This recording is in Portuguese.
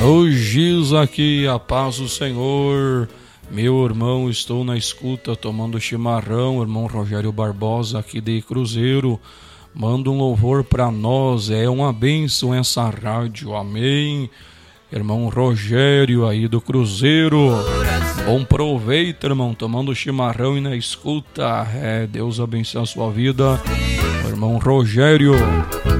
Hoje diz aqui a paz do Senhor. Meu irmão, estou na escuta tomando chimarrão. Irmão Rogério Barbosa aqui de Cruzeiro. Manda um louvor para nós. É uma bênção essa rádio. Amém. Irmão Rogério aí do Cruzeiro. Bom proveito, irmão, tomando chimarrão e na escuta. Deus abençoe a sua vida. Irmão Rogério.